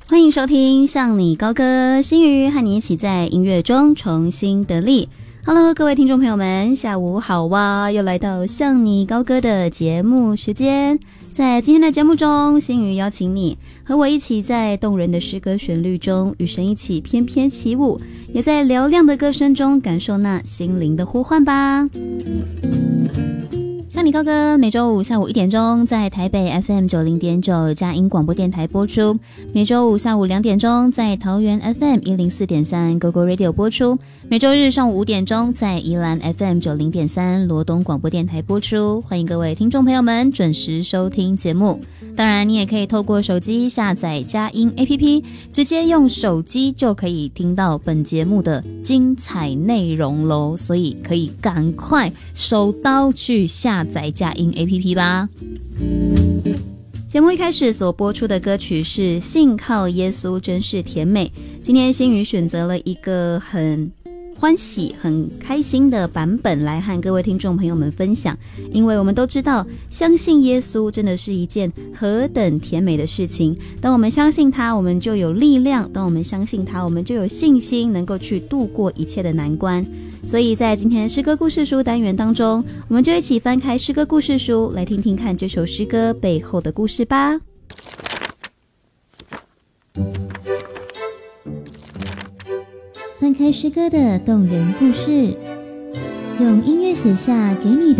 欢迎收听向你高歌，心瑜和你一起在音乐中重新得力。Hello， 各位听众朋友们，下午好哇！又来到向你高歌的节目时间。在今天的节目中，心瑜邀请你和我一起在动人的诗歌旋律中与神一起翩翩起舞，也在嘹亮的歌声中感受那心灵的呼唤吧。向你高歌每周五下午1点钟在台北 FM 90.9佳音广播电台播出，每周五下午2点钟在桃园 FM 104.3 GoGo Radio 播出，每周日上午5点钟在宜兰 FM 90.3罗东广播电台播出。欢迎各位听众朋友们准时收听节目。当然你也可以透过手机下载佳音 APP， 直接用手机就可以听到本节目的精彩内容咯，所以可以赶快手刀去下载佳音 APP 吧。节目一开始所播出的歌曲是信靠耶稣真是甜美。今天心瑜选择了一个很欢喜很开心的版本来和各位听众朋友们分享，因为我们都知道相信耶稣真的是一件何等甜美的事情。当我们相信他，我们就有力量，当我们相信他，我们就有信心能够去度过一切的难关。所以在今天诗歌故事书单元当中，我们就一起翻开诗歌故事书，来听听看这首诗歌背后的故事吧。翻开诗歌的动人故事，用音乐写下给你的